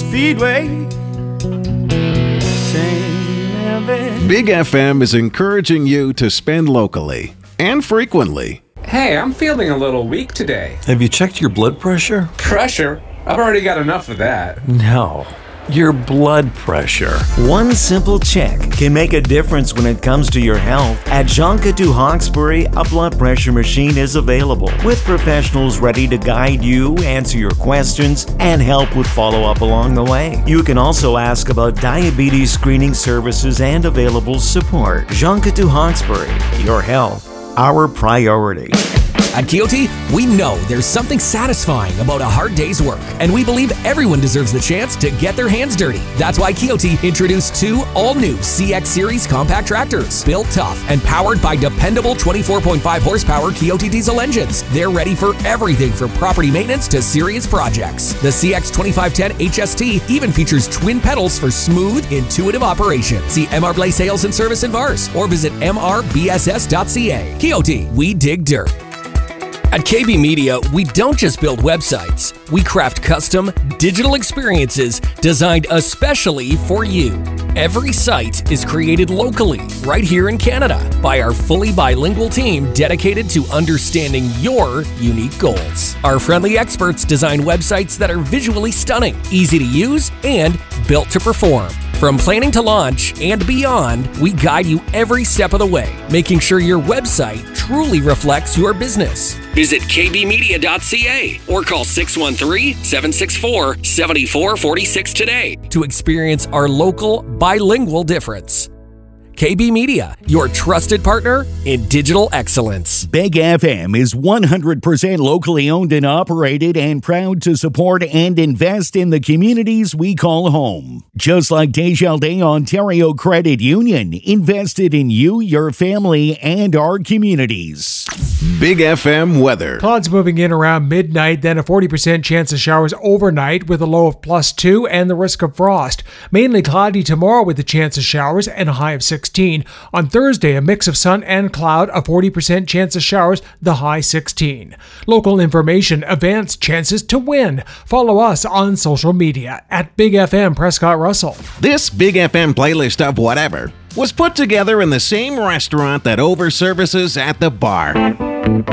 Speedway. Big FM is encouraging you to spend locally and frequently. Hey, I'm feeling a little weak today. Have you checked your blood pressure? Pressure? I've already got enough of that. No, your blood pressure. One simple check can make a difference when it comes to your health. At Jean Coutu Hawkesbury, a blood pressure machine is available with professionals ready to guide you, answer your questions, and help with follow-up along the way. You can also ask about diabetes screening services and available support. Jean Coutu Hawkesbury, your health, our priority. At Kioti, we know there's something satisfying about a hard day's work, and we believe everyone deserves the chance to get their hands dirty. That's why Kioti introduced 2 all-new CX Series compact tractors, built tough and powered by dependable 24.5 horsepower Kioti diesel engines. They're ready for everything from property maintenance to serious projects. The CX 2510 HST even features twin pedals for smooth, intuitive operation. See MR Blay Sales and Service in Vars or visit mrbss.ca. Kioti, we dig dirt. At KB Media, we don't just build websites. We craft custom, digital experiences designed especially for you. Every site is created locally, right here in Canada, by our fully bilingual team dedicated to understanding your unique goals. Our friendly experts design websites that are visually stunning, easy to use, and built to perform. From planning to launch and beyond, we guide you every step of the way, making sure your website truly reflects your business. Visit kbmedia.ca or call 613-764-7446 today to experience our local bilingual difference. KB Media, your trusted partner in digital excellence. Big FM is 100% locally owned and operated and proud to support and invest in the communities we call home. Just like Desjardins Ontario Credit Union, invested in you, your family, and our communities. Big FM weather. Clouds moving in around midnight, then a 40% chance of showers overnight with a low of +2 and the risk of frost. Mainly cloudy tomorrow with a chance of showers and a high of 16. On Thursday, a mix of sun and cloud, a 40% chance of showers, the high 16. Local information, events, chances to win. Follow us on social media at Big FM Prescott Russell. This Big FM playlist of whatever was put together in the same restaurant that overservices at the bar.